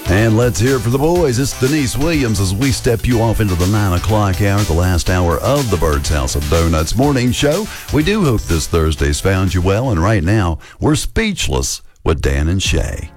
And let's hear it for the boys. It's Denise Williams as we step you off into the 9 o'clock hour, the last hour of the Bird's House of Donuts morning show. We do hope this Thursday's found you well, and right now, we're speechless with Dan and Shay.